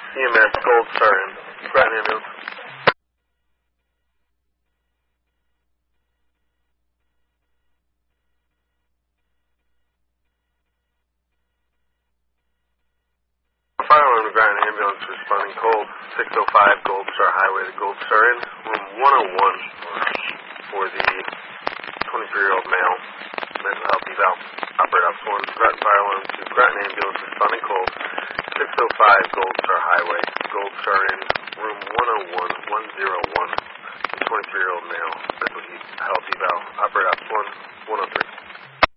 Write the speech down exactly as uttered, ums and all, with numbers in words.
E M S, Gold Star in. Groton ambulance. Fire alarm to Groton ambulance responding cold. six oh five Gold Star Highway to Gold Star in. Room one oh one for the twenty-three-year-old male. Mental health eval. Operate Ops one. Groton fire alarm to Groton ambulance responding cold. six oh five Gold Star Highway. Gold Star in. Room one oh one, one oh one. The twenty-three-year-old male. Mental health eval. Operate Ops one. one oh three.